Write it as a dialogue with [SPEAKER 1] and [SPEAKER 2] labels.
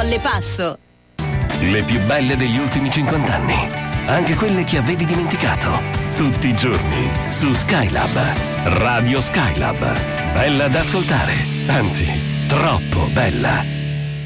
[SPEAKER 1] Colle Passo.
[SPEAKER 2] Le più belle degli ultimi 50 anni. Anche quelle che avevi dimenticato. Tutti i giorni su Skylab. Radio Skylab. Bella da ascoltare. Anzi, troppo bella.